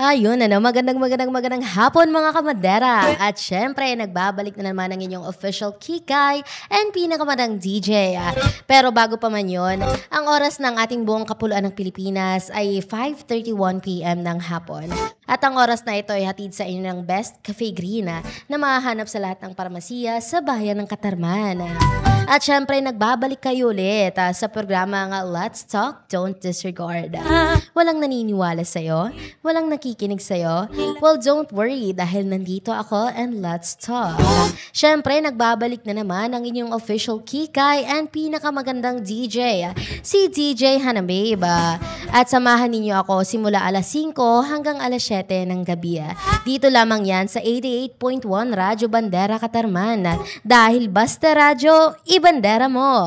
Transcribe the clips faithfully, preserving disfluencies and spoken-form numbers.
Ayun, ano, magandang magandang magandang hapon mga kamadera. At syempre, nagbabalik na naman ang inyong official Kikay and pinakamandang D J. Pero bago pa man yun, ang oras ng ating buong kapuluan ng Pilipinas ay five thirty-one p m ng hapon. At ang oras na ito ay hatid sa inyo ng Best Cafe Green na mahahanap sa lahat ng parmasiya sa bayan ng Katarman. At syempre, nagbabalik kayo ulit uh, sa programa nga Let's Talk, Don't Disregard. Walang naniniwala sa'yo, walang nakikinig sa'yo. Well, don't worry dahil nandito ako and let's talk. Syempre, nagbabalik na naman ang inyong official Kikay and pinakamagandang D J, si D J Hanababe. At samahan ninyo ako simula alas singko hanggang alas siyete ng gabi. Dito lamang yan sa eighty-eight point one Radyo Bandera Katarman. Dahil basta radyo, ibandera mo.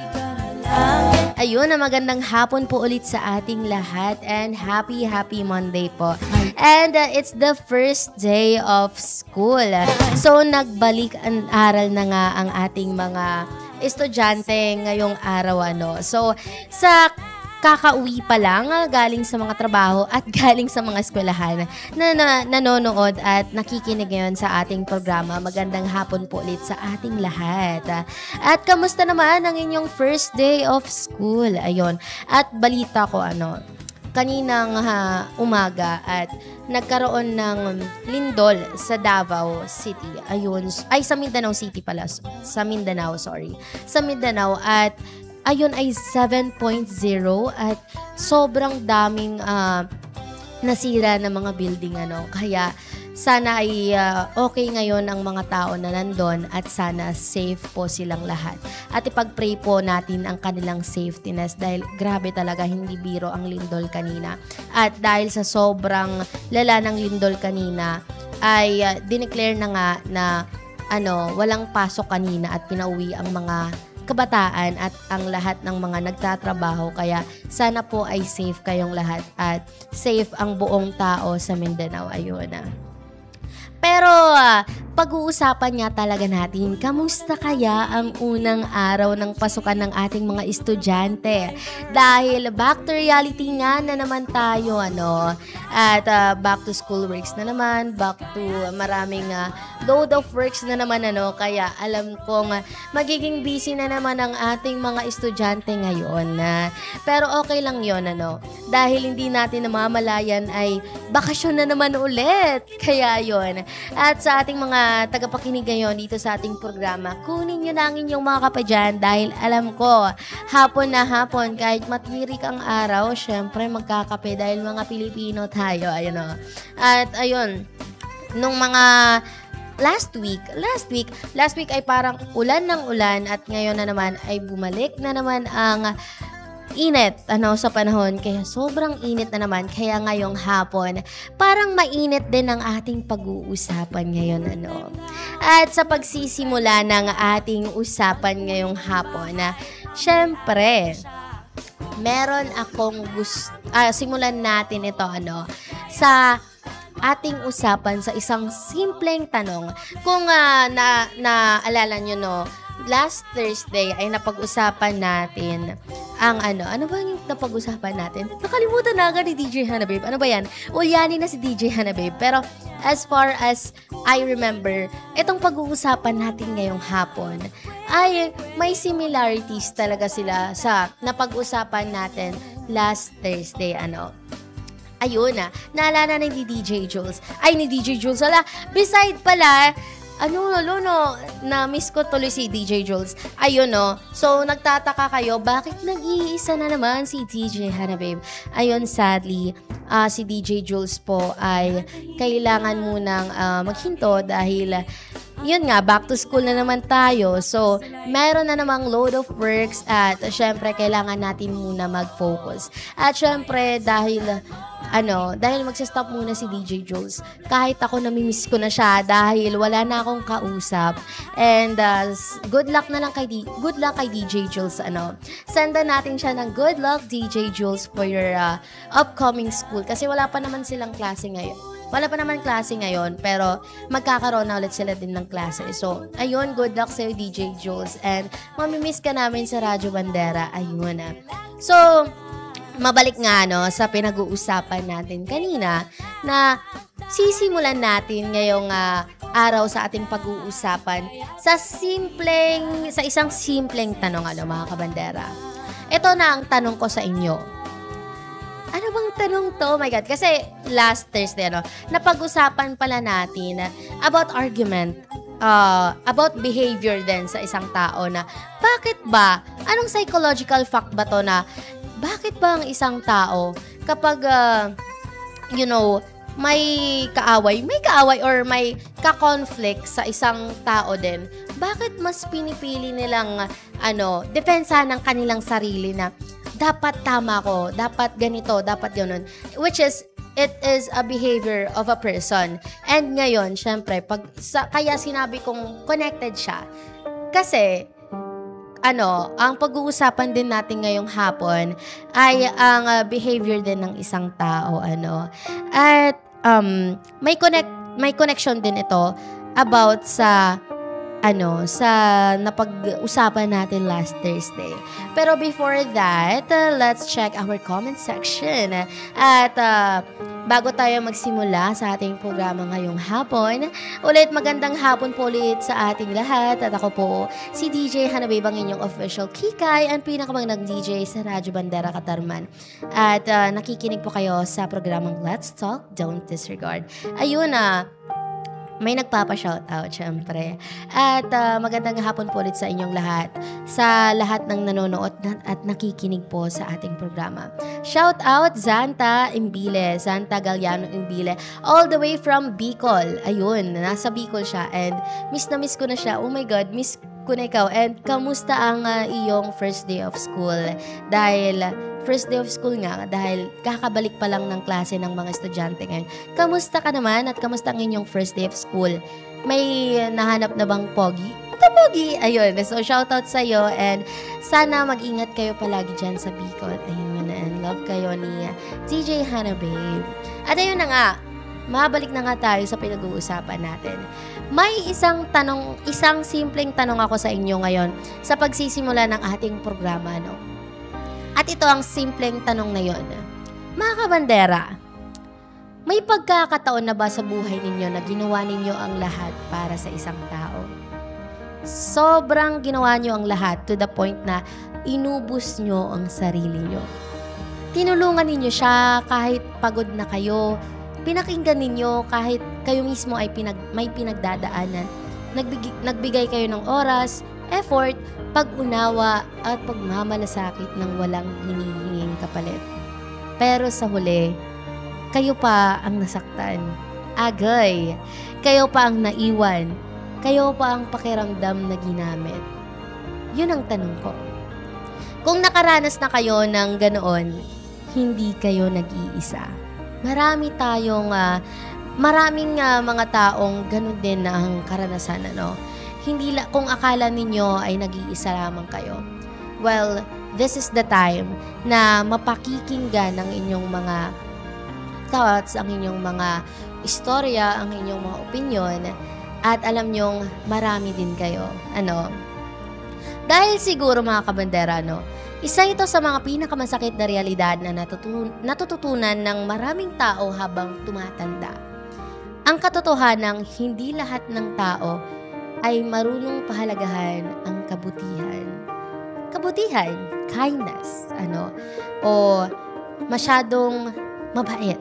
Ayun, na magandang hapon po ulit sa ating lahat and happy, happy Monday po. And uh, it's the first day of school. So, nagbalik ang aral na nga ang ating mga estudyante ngayong araw. Ano. So, sa kakauwi pa lang galing sa mga trabaho at galing sa mga eskwelahan na, na nanonood at nakikinig ngayon sa ating programa. Magandang hapon po ulit sa ating lahat. At kamusta naman ang inyong first day of school? Ayun. At balita ko ano, kaninang ha, umaga at nagkaroon ng lindol sa Davao City. Ayun. Ay, sa Mindanao City pala. Sa Mindanao, sorry. Sa Mindanao at ayun ay seven point zero at sobrang daming uh, nasira na mga building ano. Kaya sana ay uh, okay ngayon ang mga tao na nandun at sana safe po silang lahat. At ipag-pray po natin ang kanilang safetyness dahil grabe talaga, hindi biro ang lindol kanina. At dahil sa sobrang lala ng lindol kanina ay uh, dineclare na nga na ano, walang pasok kanina at pinauwi ang mga kabataan at ang lahat ng mga nagtatrabaho. Kaya sana po ay safe kayong lahat at safe ang buong tao sa Mindanao. Ayun na. Pero uh, pag-uusapan nga talaga natin, kamusta kaya ang unang araw ng pasukan ng ating mga estudyante? Dahil back to reality nga na naman tayo, ano? At uh, back to school works na naman, back to maraming uh, load of works na naman, ano? Kaya alam kong uh, magiging busy na naman ang ating mga estudyante ngayon. Uh, pero okay lang yon, ano? Dahil hindi natin namamalayan ay bakasyon na naman ulit. Kaya yon. At sa ating mga tagapakinig ngayon dito sa ating programa, kunin nyo lang inyong mga kapadyan dahil alam ko, hapon na hapon, kahit matirik ang araw, syempre magkakape dahil mga Pilipino tayo. Ayun o. At ayun, nung mga last week, last week, last week ay parang ulan ng ulan at ngayon na naman ay bumalik na naman ang init ano sa panahon, kaya sobrang init na naman. Kaya ngayong hapon parang mainit din ang ating pag-uusapan ngayon ano. At sa pagsisimula ng ating usapan ngayong hapon na syempre meron akong gusto ah, simulan natin ito ano sa ating usapan sa isang simpleng tanong. Kung uh, na naalala nyo no, last Thursday ay napag-usapan natin ang ano, ano ba yung napag-usapan natin? Nakalimutan na agad ni D J Hanababe. Ano ba yan? Ulyani na si D J Hanababe. Pero as far as I remember, itong pag-uusapan natin ngayong hapon ay may similarities talaga sila sa napag-usapan natin last Thursday. Ano? Ayun na, naalala na ni D J Jules. Ay, ni D J Jules. Wala, beside pala, ano, lolo, no, na-miss ko tuloy si D J Jules. Ayun, no. So, nagtataka kayo, bakit nag-iisa na naman si D J Hanababe? Ayun, sadly, uh, si D J Jules po ay kailangan munang uh, maghinto dahil yun nga, back to school na naman tayo. So, meron na namang load of works at syempre, kailangan natin muna mag-focus. At syempre, dahil ano, dahil magsa-stop muna si D J Jules, kahit ako namimiss ko na siya dahil wala na akong kausap. And uh, good luck na lang kay D- good luck kay D J Jules, ano. Senda natin siya ng good luck D J Jules for your uh, upcoming school kasi wala pa naman silang klase ngayon. Wala pa naman klase ngayon, pero magkakaroon na ulit sila din ng klase. So, ayun, good luck sa'yo, D J Jules. And mamimiss ka namin sa Radyo Bandera. Ayun na. So, mabalik nga no sa pinag-uusapan natin kanina na sisimulan natin ngayong uh, araw sa ating pag-uusapan sa simpleng sa isang simpleng tanong ano mga kabandera. Ito na ang tanong ko sa inyo. Ano bang tanong to? Oh my God. Kasi last Thursday, no, napag-usapan pala natin about argument, uh, about behavior din sa isang tao na bakit ba, anong psychological fact ba to na bakit ba ang isang tao kapag, uh, you know, may kaaway, may kaaway or may ka-conflict sa isang tao din, bakit mas pinipili nilang, ano, depensa ng kanilang sarili na dapat tama ko, dapat ganito, dapat gano'n. Which is, it is a behavior of a person. And ngayon, syempre, pag, sa, kaya sinabi kong connected siya. Kasi, ano, ang pag-uusapan din natin ngayong hapon ay ang uh, behavior din ng isang tao, ano. At um may connect may connection din ito about sa ano, sa napag-usapan natin last Thursday. Pero before that, uh, let's check our comment section. At uh, bago tayo magsimula sa ating programa ngayong hapon, ulit magandang hapon po ulit sa ating lahat. At ako po, si D J Hanabay, ang inyong official Kikay, ang pinakamagandang D J sa Radyo Bandera Katarman. At uh, nakikinig po kayo sa programang Let's Talk, Don't Disregard. Ayun na, uh, may nagpapa-shoutout, syempre. At uh, magandang hapon po ulit sa inyong lahat. Sa lahat ng nanonood at nakikinig po sa ating programa. Shoutout, Zanta Imbile. Zanta Galliano Imbile. All the way from Bicol. Ayun, nasa Bicol siya. And miss na miss ko na siya. Oh my God, miss ko na ikaw. And kamusta ang uh, iyong first day of school? Dahil first day of school nga, dahil kakabalik pa lang ng klase ng mga estudyante ngayon. Kamusta ka naman at kamusta ang inyong first day of school? May nahanap na bang pogi? Ito pogi! Ayun, so shoutout sa'yo and sana mag-ingat kayo palagi dyan sa Bicol. Ayun, and love kayo ni D J Hannah Babe. At ayun na nga, mabalik na nga tayo sa pinag-uusapan natin. May isang tanong, isang simpleng tanong ako sa inyo ngayon sa pagsisimula ng ating programa, no? At ito ang simpleng tanong na yon. Mga kabandera, may pagkakataon na ba sa buhay ninyo na ginawa ninyo ang lahat para sa isang tao? Sobrang ginawa nyo ang lahat to the point na inubos nyo ang sarili nyo. Tinulungan ninyo siya kahit pagod na kayo. Pinakinggan ninyo kahit kayo mismo ay pinag, may pinagdadaanan. Nagbigay, nagbigay kayo ng oras, effort, pag-unawa at pagmamalasakit ng walang hinihinging kapalit. Pero sa huli, kayo pa ang nasaktan. Agay, kayo pa ang naiwan. Kayo pa ang pakiramdam na ginamit. Yun ang tanong ko. Kung nakaranas na kayo ng ganoon, hindi kayo nag-iisa. Marami tayong, uh, maraming uh, mga taong ganoon din na ang karanasan, ano? Hindi la, kung akala ninyo ay nag-iisa lamang kayo. Well, this is the time na mapakikinggan ang inyong mga thoughts, ang inyong mga istorya, ang inyong mga opinion, at alam nyong marami din kayo. Ano? Dahil siguro mga kabandera, no, isa ito sa mga pinakamasakit na realidad na natutun- natututunan ng maraming tao habang tumatanda. Ang katotohanan ng hindi lahat ng tao ay marunong pahalagahan ang kabutihan. Kabutihan, kindness, ano, o masyadong mabait.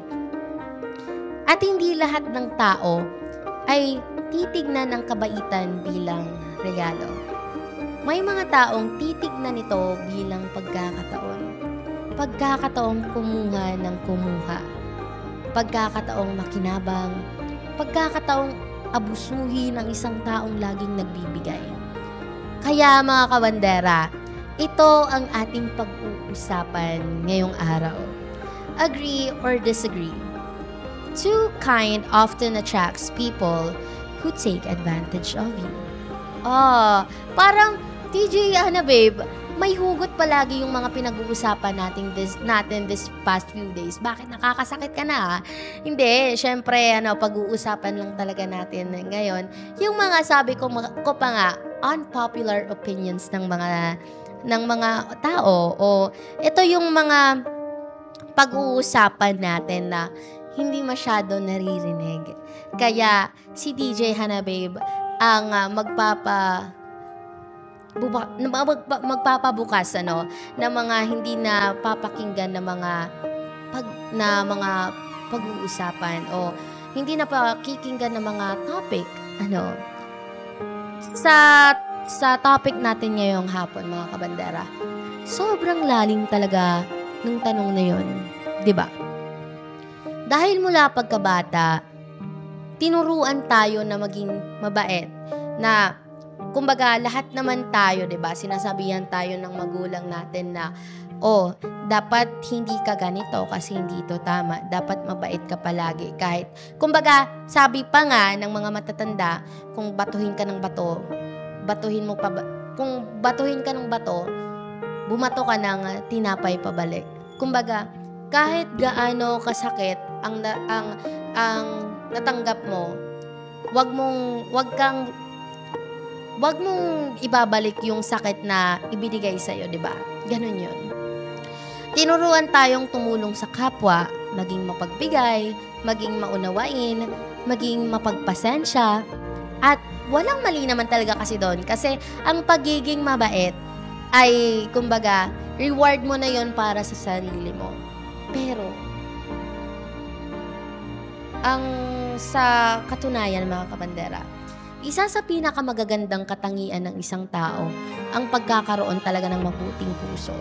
At hindi lahat ng tao ay titignan ng kabaitan bilang regalo. May mga taong titignan ito bilang pagkakataon. Pagkakataong kumuha ng kumuha. Pagkakataong makinabang. Pagkakataong abusuhin ang isang taong laging nagbibigay. Kaya mga kabandera, ito ang ating pag-uusapan ngayong araw. Agree or disagree? Too kind often attracts people who take advantage of you. Oh, parang T J Ana Babe, may hugot palagi yung mga pinag-uusapan natin this, natin this past few days. Bakit nakakasakit ka na? Hindi, syempre, ano, pag-uusapan lang talaga natin ngayon. Yung mga sabi ko, ko pa nga, unpopular opinions ng mga ng mga tao o ito yung mga pag-uusapan natin na hindi masyado naririnig. Kaya si D J Hana Babe ang uh, magpapa buba, magpa, magpapabukas ano ng mga hindi na papakinggan na mga pag na mga pag-uusapan o hindi na pakikinggan ng mga topic ano sa sa topic natin ngayong hapon, mga kabandera. Sobrang lalim talaga ng tanong na 'yon, 'di ba? Dahil mula pagkabata, tinuruan tayo na maging mabait, na kumbaga lahat naman tayo, 'di ba? Sinasabihan tayo ng magulang natin na oh, dapat hindi ka ganito kasi hindi ito tama. Dapat mabait ka palagi. Kahit, kumbaga, sabi pa nga ng mga matatanda, kung batuhin ka ng bato, batuhin mo pa, kung batuhin ka ng bato, bumato ka ng tinapay pabalik. Kumbaga, kahit gaano kasakit ang, ang, ang natanggap mo, wag mong, wag kang, wag mong ibabalik yung sakit na ibinigay sa'yo, di ba? Ganun yun. Tinuruan tayong tumulong sa kapwa, maging mapagbigay, maging maunawain, maging mapagpasensya, at walang mali naman talaga kasi doon. Kasi ang pagiging mabait ay, kumbaga, reward mo na yon para sa sarili mo. Pero, ang sa katunayan, mga kabandera, isa sa pinakamagagandang katangian ng isang tao, ang pagkakaroon talaga ng mabuting puso.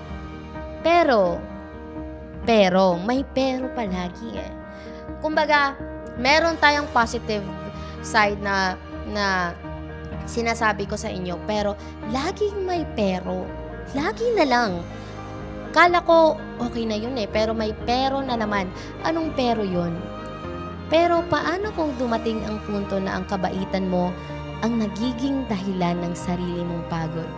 Pero, pero, may pero palagi eh. Kumbaga, meron tayong positive side na, na sinasabi ko sa inyo, pero laging may pero. Lagi na lang. Kala ko, okay na yun eh, pero may pero na naman. Anong pero yun? Pero paano kung dumating ang punto na ang kabaitan mo ang nagiging dahilan ng sarili mong pagod?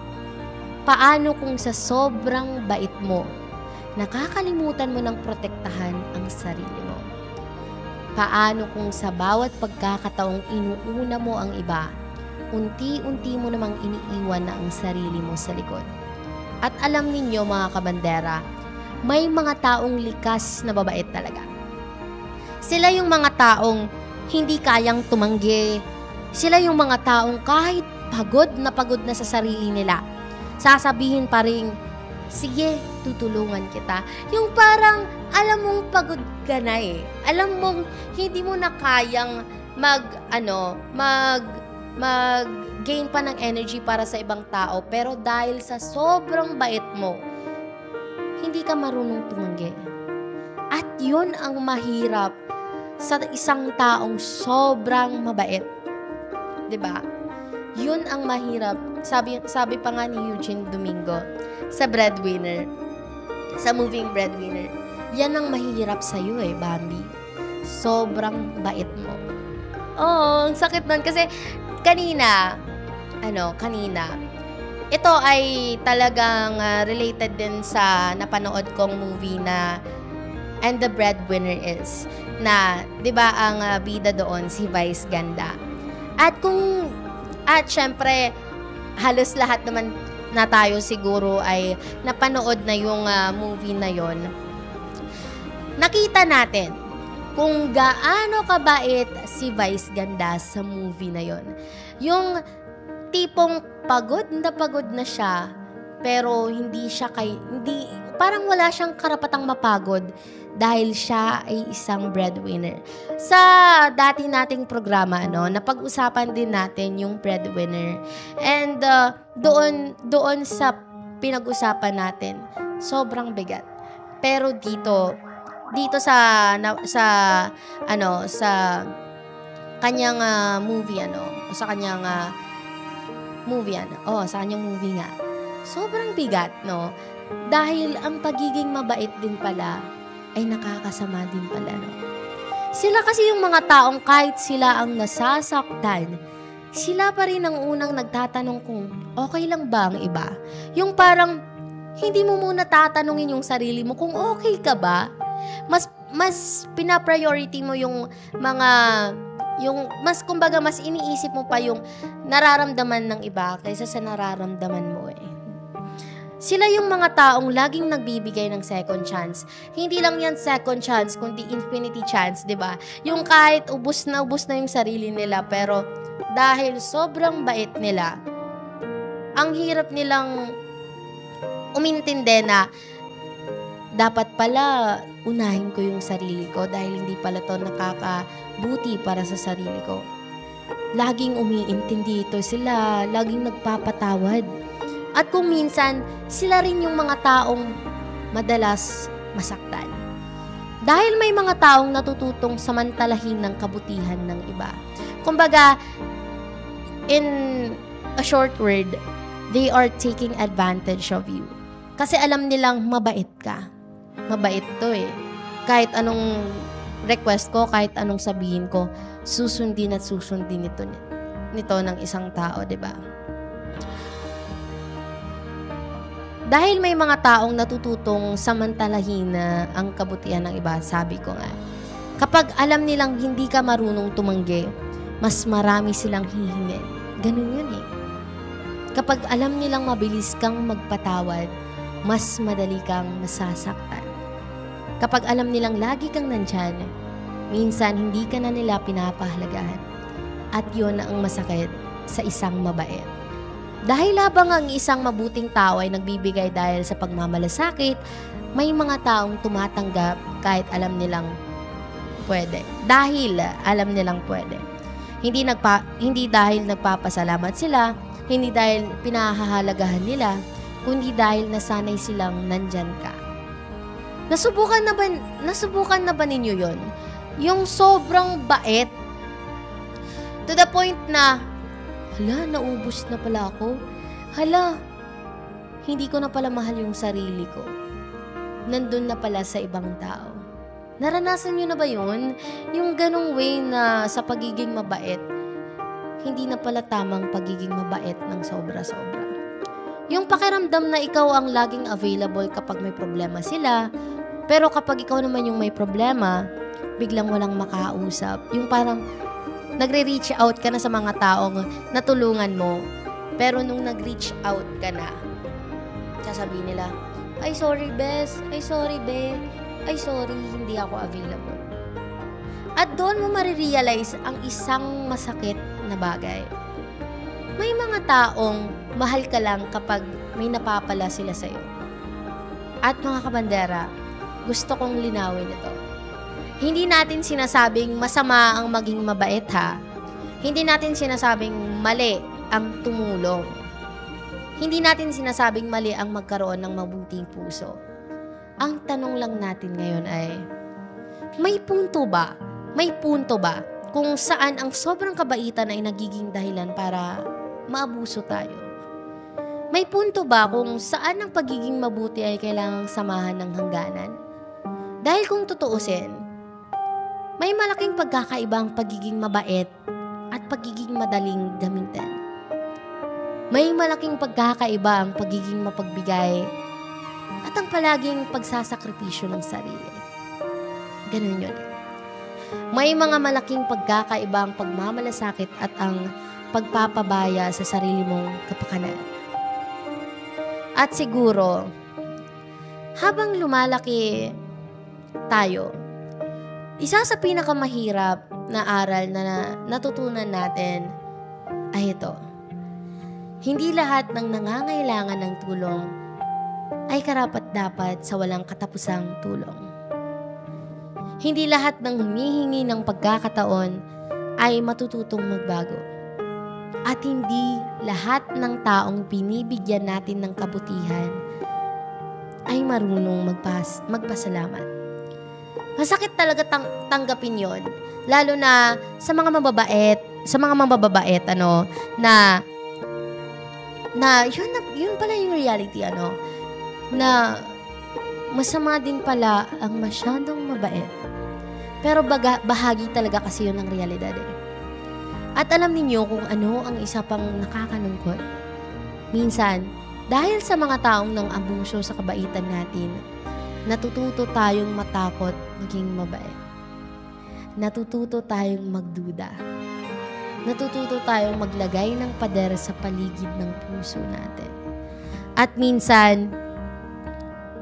Paano kung sa sobrang bait mo, nakakalimutan mo ng protektahan ang sarili mo? Paano kung sa bawat pagkakataong inuuna mo ang iba, unti-unti mo namang iniiwan na ang sarili mo sa likod? At alam ninyo, mga kabandera, may mga taong likas na babait talaga. Sila yung mga taong hindi kayang tumanggi. Sila yung mga taong kahit pagod na pagod na sa sarili nila, sasabihin pa rin, sige, tutulungan kita. Yung parang, alam mong pagod ka na eh. Alam mong, hindi mo na kayang mag, ano, mag, mag-gain pa ng energy para sa ibang tao. Pero dahil sa sobrang bait mo, hindi ka marunong tumanggi. At yun ang mahirap sa isang taong sobrang mabait. 'Di ba? Yun ang mahirap. Sabi, sabi pa nga ni Eugene Domingo sa Breadwinner, sa moving Breadwinner, yan ang mahirap sa'yo eh, Bambi. Sobrang bait mo. Oh, ang sakit nun. Kasi kanina, ano, kanina, ito ay talagang uh, related din sa napanood kong movie na And the Breadwinner Is, na, di ba, ang uh, bida doon, si Vice Ganda. At kung, at syempre, halos lahat naman na tayo siguro ay napanood na yung uh, movie na yon. Nakita natin kung gaano kabait si Vice Ganda sa movie na yon. Yung tipong pagod na pagod na siya, pero hindi siya kay, hindi, parang wala siyang karapatang mapagod dahil siya ay isang breadwinner. Sa dati nating programa, ano, napag-usapan din natin yung breadwinner. And uh, doon, doon sa pinag-usapan natin, sobrang bigat. Pero dito, dito sa, na, sa, ano, sa kanyang uh, movie, ano, sa kanyang uh, movie, ano, oh, sa kanyang movie nga, sobrang bigat, no? Dahil ang pagiging mabait din pala ay nakakasama din pala, no? Sila kasi yung mga taong kahit sila ang nasasaktan, sila pa rin ang unang nagtatanong kung okay lang ba ang iba. Yung parang hindi mo muna tatanungin yung sarili mo kung okay ka ba. Mas mas pina-priority mo yung mga yung mas kumbaga mas iniisip mo pa yung nararamdaman ng iba kaysa sa nararamdaman mo eh. Sila yung mga taong laging nagbibigay ng second chance. Hindi lang yan second chance, kundi infinity chance, di ba? Yung kahit ubus na ubus na yung sarili nila, pero dahil sobrang bait nila, ang hirap nilang umintindi na dapat pala unahin ko yung sarili ko dahil hindi pala to nakakabuti para sa sarili ko. Laging umiintindi ito sila, laging nagpapatawad. At kung minsan, sila rin yung mga taong madalas masaktan. Dahil may mga taong natututong samantalahin ng kabutihan ng iba. Kumbaga, in a short word, they are taking advantage of you. Kasi alam nilang mabait ka. Mabait to eh. Kahit anong request ko, kahit anong sabihin ko, susundin at susundin nito, nito ng isang tao, di ba? Dahil may mga taong natututong samantalahin na ang kabutihan ng iba, sabi ko nga, kapag alam nilang hindi ka marunong tumanggi, mas marami silang hihingin. Ganun yun eh. Kapag alam nilang mabilis kang magpatawad, mas madali kang masasaktan. Kapag alam nilang lagi kang nandyan, minsan hindi ka na nila pinapahalagahan. At yun ang masakit sa isang mabait. Dahil habang ang isang mabuting tao ay nagbibigay dahil sa pagmamalasakit, may mga taong tumatanggap kahit alam nilang pwede. Dahil alam nilang pwede. Hindi, nagpa, hindi dahil nagpapasalamat sila, hindi dahil pinahahalagahan nila, kundi dahil nasanay silang nandyan ka. Nasubukan na ba, nasubukan na ba ninyo yon? Yung sobrang bait to the point na hala, naubos na pala ako. Hala, hindi ko na pala mahal yung sarili ko. Nandun na pala sa ibang tao. Naranasan nyo na ba yun? Yung ganong way na sa pagiging mabait, hindi na pala tamang pagiging mabait ng sobra-sobra. Yung pakiramdam na ikaw ang laging available kapag may problema sila, pero kapag ikaw naman yung may problema, biglang walang makausap. Yung parang nagre-reach out ka na sa mga taong natulungan mo, pero nung nag-reach out ka na, sasabihin nila, ay sorry bes, ay sorry be, ay sorry, hindi ako available. At doon mo marirealize ang isang masakit na bagay. May mga taong mahal ka lang kapag may napapala sila sa'yo. At mga kabandera, gusto kong linawin ito. Hindi natin sinasabing masama ang maging mabait ha. Hindi natin sinasabing mali ang tumulong. Hindi natin sinasabing mali ang magkaroon ng mabuting puso. Ang tanong lang natin ngayon ay, may punto ba? May punto ba kung saan ang sobrang kabaitan ay nagiging dahilan para maabuso tayo? May punto ba kung saan ang pagiging mabuti ay kailangang samahan ng hangganan? Dahil kung tutuusin, may malaking pagkakaiba ang pagiging mabait at pagiging madaling gamitin. May malaking pagkakaiba ang pagiging mapagbigay at ang palaging pagsasakripisyo ng sarili. Ganun yun. May mga malaking pagkakaiba ang pagmamalasakit at ang pagpapabaya sa sarili mong kapakanan. At siguro, habang lumalaki tayo, isa sa pinakamahirap na aral na natutunan natin ay ito. Hindi lahat ng nangangailangan ng tulong ay karapat-dapat sa walang katapusang tulong. Hindi lahat ng humihingi ng pagkakataon ay matututong magbago. At hindi lahat ng taong binibigyan natin ng kabutihan ay marunong magpas- magpasalamat. Masakit talaga tang- tanggapin yon, lalo na sa mga mababait, sa mga mababait, ano, na, na, yun, na, yun pala yung reality, ano, na masama din pala ang masyadong mabait. Pero baga, bahagi talaga kasi yun ng realidad eh. At alam niyo kung ano ang isa pang nakakalungkot. Minsan, dahil sa mga taong nang abuso sa kabaitan natin, natututo tayong matakot maging mabait. Natututo tayong magduda. Natututo tayong maglagay ng pader sa paligid ng puso natin. At minsan,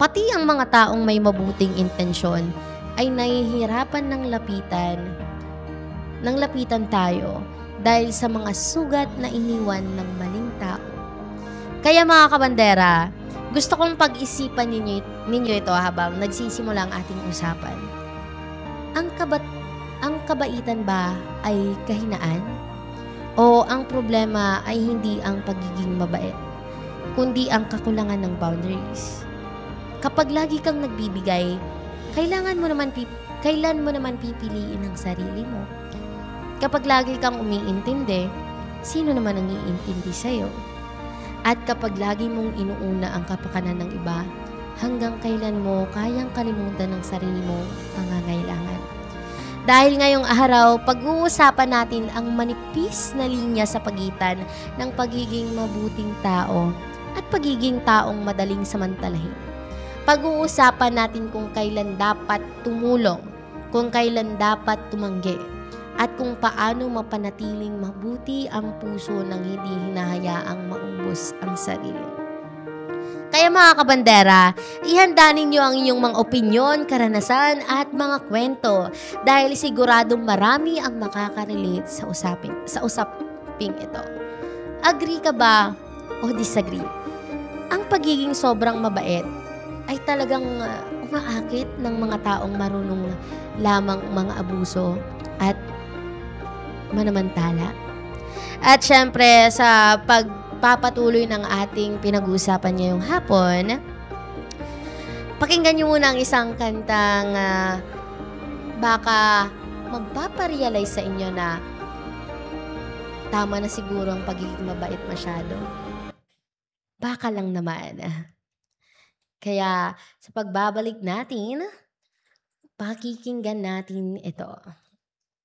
pati ang mga taong may mabuting intensyon ay nahihirapan ng lapitan, ng lapitan tayo dahil sa mga sugat na iniwan ng maling tao. Kaya mga kabandera, gusto kong pag-isipan ninyo, ninyo ito habang nagsisimula ang ating usapan. Ang, kabat, ang kabaitan ba ay kahinaan? O ang problema ay hindi ang pagiging mabait, kundi ang kakulangan ng boundaries? Kapag lagi kang nagbibigay, kailangan mo naman pip- kailan mo naman pipiliin ang sarili mo? Kapag lagi kang umiintindi, sino naman ang iintindi sa'yo? At kapag lagi mong inuuna ang kapakanan ng iba, hanggang kailan mo kayang kalimutan ng sarili mong pangangailangan? Dahil ngayong araw, pag-uusapan natin ang manipis na linya sa pagitan ng pagiging mabuting tao at pagiging taong madaling samantalahin. Pag-uusapan natin kung kailan dapat tumulong, kung kailan dapat tumanggi, at kung paano mapanatiling mabuti ang puso nang hindi hinahayaang maubos ang sarili. Kaya mga kabandera, ihanda ninyo ang inyong mga opinyon, karanasan at mga kwento dahil siguradong marami ang makakarelate sa usaping, sa usaping ito. Agree ka ba o disagree? Ang pagiging sobrang mabait ay talagang uh, umaakit ng mga taong marunong lamang mga abuso at manamantala. At syempre sa pagpapatuloy ng ating pinag-uusapan ngayong hapon, pakinggan nyo muna ang isang kantang uh, baka magpaparealize sa inyo na tama na siguro ang pagiging mabait masyado. Baka lang naman. Kaya sa pagbabalik natin, pakikinggan natin ito.